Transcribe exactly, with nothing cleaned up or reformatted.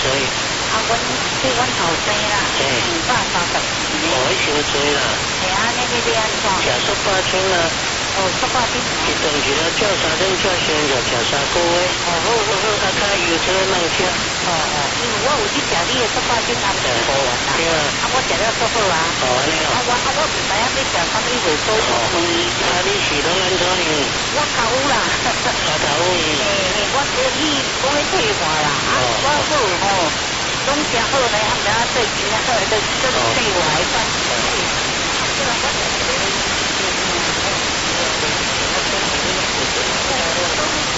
多？ 啊，阮对阮后生啦，二百三十几呢。 哦，迄伤多啦。 系啊，你你你安怎？ 食十八斤啊。 哦，十八斤。 一顿一日照三顿照先就食三个月。 哦，好好好， 啊，较油这个慢食。 哦哦，因为我有去食你的十八斤安尼好玩啦。 对啊。 啊，我食了足好啊。 好安尼哦。啊， 我啊我唔知影要食啥物袂好食。 啊，你是拢安怎样？ 我头有啦。 啊，头有。 嘿嘿，我这你讲的退化啦，啊，我好吼，拢食好咧，啊，唔知对钱啊，好，对对退化来算。这个我。嗯嗯嗯。